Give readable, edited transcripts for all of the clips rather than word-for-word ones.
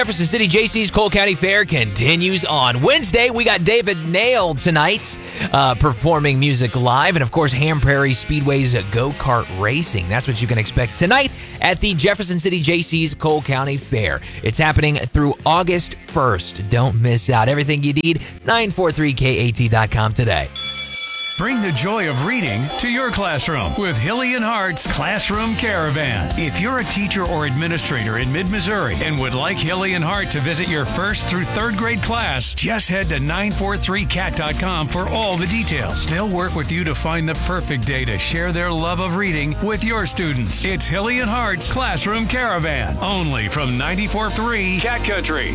Jefferson City JC's Cole County Fair continues on. Wednesday, we got David Nail tonight performing music live. And, of course, Ham Prairie Speedway's go-kart racing. That's what you can expect tonight at the Jefferson City JC's Cole County Fair. It's happening through August 1st. Don't miss out. Everything you need, 943kat.com today. Bring the joy of reading to your classroom with Hillian Hart's Classroom Caravan. If you're a teacher or administrator in mid-Missouri and would like Hillian Hart to visit your 1st through 3rd grade class, just head to 943cat.com for all the details. They'll work with you to find the perfect day to share their love of reading with your students. It's Hillian Hart's Classroom Caravan, only from 94.3 Cat Country.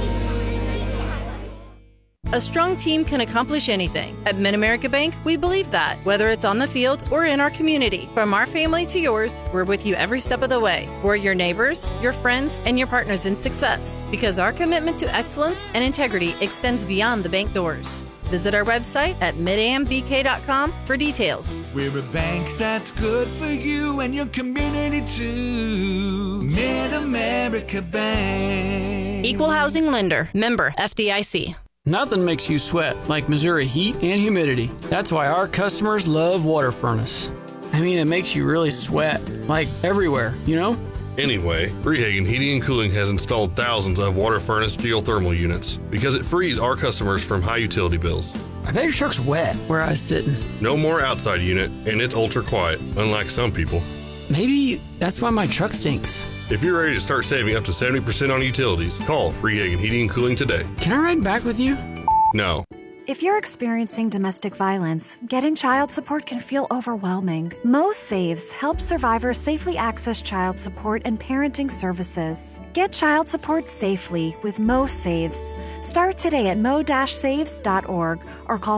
A strong team can accomplish anything. At Mid-America Bank, we believe that, whether it's on the field or in our community. From our family to yours, we're with you every step of the way. We're your neighbors, your friends, and your partners in success, because our commitment to excellence and integrity extends beyond the bank doors. Visit our website at midambk.com for details. We're a bank that's good for you and your community too. Mid-America Bank. Equal housing lender. Member FDIC. Nothing makes you sweat like Missouri heat and humidity. That's why our customers love Water Furnace. I mean, it makes you really sweat, like everywhere, you know? Anyway, Freehagen Heating and Cooling has installed thousands of Water Furnace geothermal units because it frees our customers from high utility bills. I bet your truck's wet where I was sitting. No more outside unit, and it's ultra quiet, unlike some people. Maybe that's why my truck stinks. If you're ready to start saving up to 70% on utilities, call Freehagen Heating and Cooling today. Can I ride back with you? No. If you're experiencing domestic violence, getting child support can feel overwhelming. Mo Saves helps survivors safely access child support and parenting services. Get child support safely with Mo Saves. Start today at mo-saves.org or call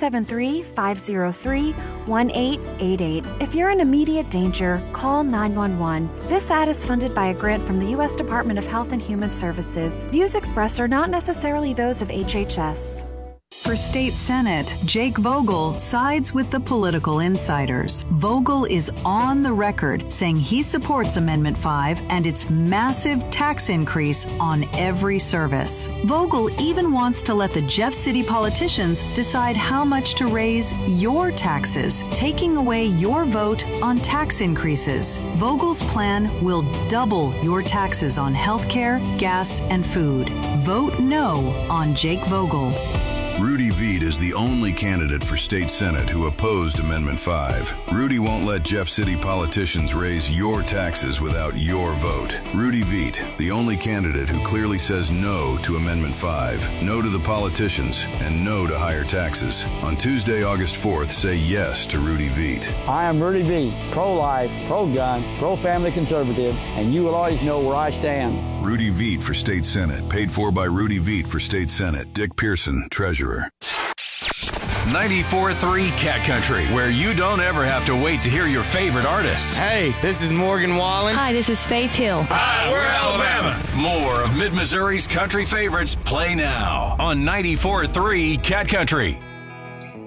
573-503-1888. If you're in immediate danger, call 911. This ad is funded by a grant from the U.S. Department of Health and Human Services. Views expressed are not necessarily those of HHS. For State Senate, Jake Vogel sides with the political insiders. Vogel is on the record saying he supports Amendment 5 and its massive tax increase on every service. Vogel even wants to let the Jeff City politicians decide how much to raise your taxes, taking away your vote on tax increases. Vogel's plan will double your taxes on healthcare, gas, and food. Vote no on Jake Vogel. Rudy Veit is the only candidate for state senate who opposed Amendment 5. Rudy won't let Jeff City politicians raise your taxes without your vote. Rudy Veit, the only candidate who clearly says no to Amendment 5, no to the politicians, and no to higher taxes. On Tuesday, August 4th, say yes to Rudy Veit. I am Rudy Veit, pro-life, pro-gun, pro-family conservative, and you will always know where I stand. Rudy Veit for state senate, paid for by Rudy Veit for state senate. Dick Pearson, treasurer. 94.3 Cat Country, where you don't ever have to wait to hear your favorite artists. Hey, this is Morgan Wallen. Hi, this is Faith Hill. Hi, we're Alabama. More of Mid-Missouri's country favorites play now on 94.3 Cat Country.